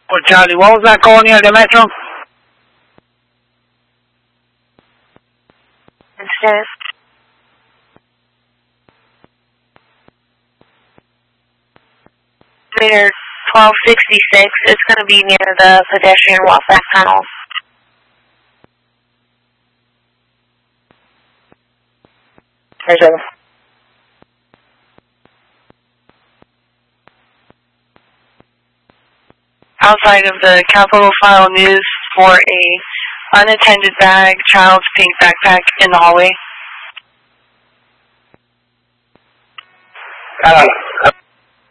Well, Charlie, what was that call near the metro? Insist. Meter 1266. It's going to be near the pedestrian walk-back tunnel. Outside of the Capitol File News for a unattended bag, child's pink backpack in the hallway.